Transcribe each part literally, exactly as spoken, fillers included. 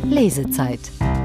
Lesezeit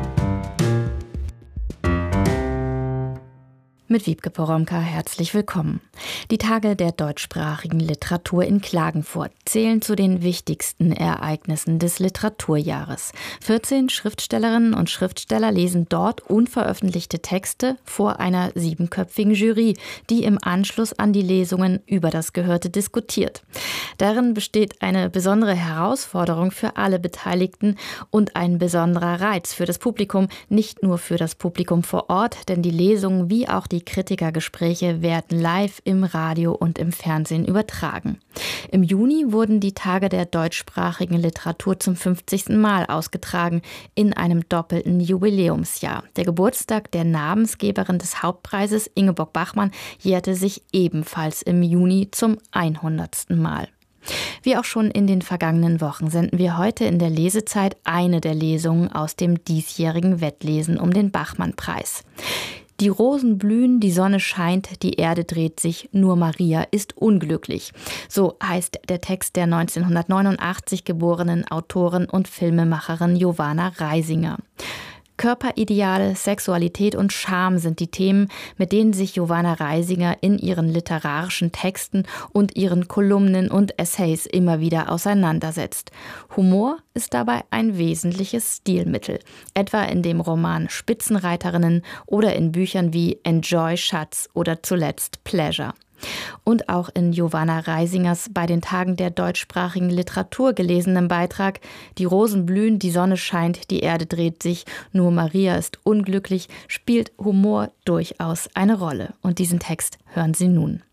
mit Wiebke Poromka herzlich willkommen. Die Tage der deutschsprachigen Literatur in Klagenfurt zählen zu den wichtigsten Ereignissen des Literaturjahres. vierzehn Schriftstellerinnen und Schriftsteller lesen dort unveröffentlichte Texte vor einer siebenköpfigen Jury, die im Anschluss an die Lesungen über das Gehörte diskutiert. Darin besteht eine besondere Herausforderung für alle Beteiligten und ein besonderer Reiz für das Publikum, nicht nur für das Publikum vor Ort, denn die Lesungen wie auch die Kritikergespräche werden live im Radio und im Fernsehen übertragen. Im Juni wurden die Tage der deutschsprachigen Literatur zum fünfzigsten Mal ausgetragen, in einem doppelten Jubiläumsjahr. Der Geburtstag der Namensgeberin des Hauptpreises, Ingeborg Bachmann, jährte sich ebenfalls im Juni zum hundertsten Mal. Wie auch schon in den vergangenen Wochen senden wir heute in der Lesezeit eine der Lesungen aus dem diesjährigen Wettlesen um den Bachmann-Preis. Die Rosen blühen, die Sonne scheint, die Erde dreht sich, nur Maria ist unglücklich. So heißt der Text der neunzehnhundertneunundachtzig geborenen Autorin und Filmemacherin Giovanna Reisinger. Körperideale, Sexualität und Scham sind die Themen, mit denen sich Giovanna Reisinger in ihren literarischen Texten und ihren Kolumnen und Essays immer wieder auseinandersetzt. Humor ist dabei ein wesentliches Stilmittel, etwa in dem Roman Spitzenreiterinnen oder in Büchern wie Enjoy Schatz oder zuletzt Pleasure. Und auch in Giovanna Reisingers bei den Tagen der deutschsprachigen Literatur gelesenem Beitrag Die Rosen blühen, die Sonne scheint, die Erde dreht sich, nur Maria ist unglücklich, spielt Humor durchaus eine Rolle. Und diesen Text hören Sie nun.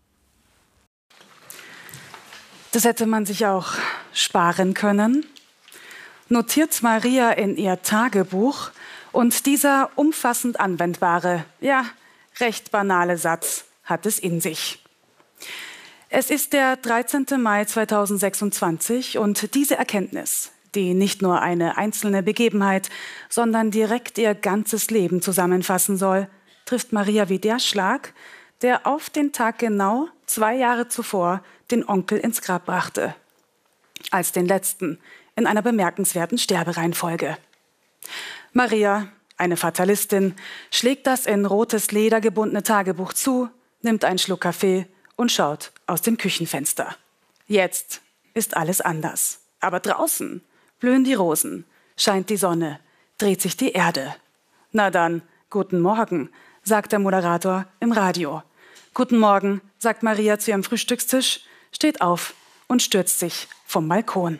Das hätte man sich auch sparen können. Notiert Maria in ihr Tagebuch und dieser umfassend anwendbare, ja, recht banale Satz hat es in sich. Es ist der dreizehnten Mai zweitausendsechsundzwanzig und diese Erkenntnis, die nicht nur eine einzelne Begebenheit, sondern direkt ihr ganzes Leben zusammenfassen soll, trifft Maria wie der Schlag, der auf den Tag genau zwei Jahre zuvor den Onkel ins Grab brachte. Als den letzten in einer bemerkenswerten Sterbereihenfolge. Maria, eine Fatalistin, schlägt das in rotes Leder gebundene Tagebuch zu, nimmt einen Schluck Kaffee und schaut aus dem Küchenfenster. Jetzt ist alles anders. Aber draußen blühen die Rosen, scheint die Sonne, dreht sich die Erde. Na dann, guten Morgen, sagt der Moderator im Radio. Guten Morgen, sagt Maria zu ihrem Frühstückstisch, steht auf und stürzt sich vom Balkon.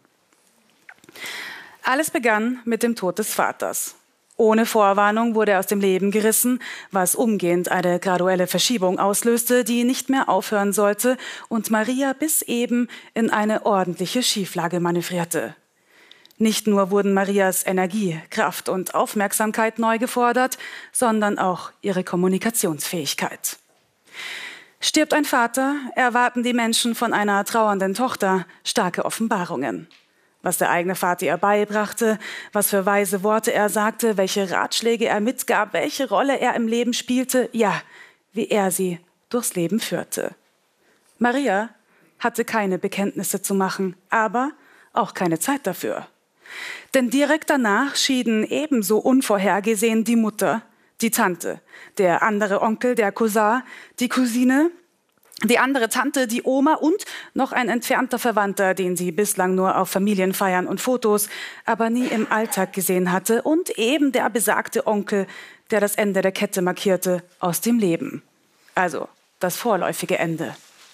Alles begann mit dem Tod des Vaters. Ohne Vorwarnung wurde er aus dem Leben gerissen, was umgehend eine graduelle Verschiebung auslöste, die nicht mehr aufhören sollte und Maria bis eben in eine ordentliche Schieflage manövrierte. Nicht nur wurden Marias Energie, Kraft und Aufmerksamkeit neu gefordert, sondern auch ihre Kommunikationsfähigkeit. Stirbt ein Vater, erwarten die Menschen von einer trauernden Tochter starke Offenbarungen. Was der eigene Vater ihr beibrachte, was für weise Worte er sagte, welche Ratschläge er mitgab, welche Rolle er im Leben spielte, ja, wie er sie durchs Leben führte. Maria hatte keine Bekenntnisse zu machen, aber auch keine Zeit dafür. Denn direkt danach schieden ebenso unvorhergesehen die Mutter, die Tante, der andere Onkel, der Cousin, die Cousine, die andere Tante, die Oma und noch ein entfernter Verwandter, den sie bislang nur auf Familienfeiern und Fotos, aber nie im Alltag gesehen hatte und eben der besagte Onkel, der das Ende der Kette markierte, aus dem Leben. Also das vorläufige Ende.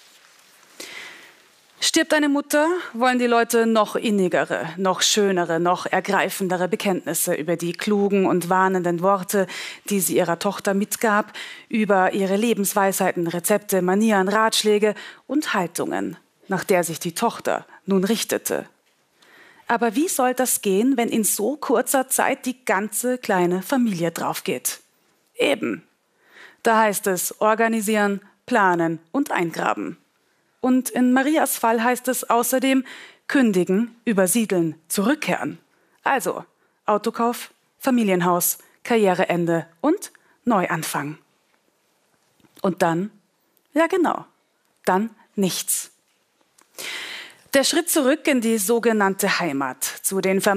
Stirbt eine Mutter, wollen die Leute noch innigere, noch schönere, noch ergreifendere Bekenntnisse über die klugen und warnenden Worte, die sie ihrer Tochter mitgab, über ihre Lebensweisheiten, Rezepte, Manieren, Ratschläge und Haltungen, nach der sich die Tochter nun richtete. Aber wie soll das gehen, wenn in so kurzer Zeit die ganze kleine Familie draufgeht? Eben. Da heißt es organisieren, planen und eingraben. Und in Marias Fall heißt es außerdem kündigen, übersiedeln, zurückkehren. Also Autokauf, Familienhaus, Karriereende und Neuanfang. Und dann, ja genau, dann nichts. Der Schritt zurück in die sogenannte Heimat, zu den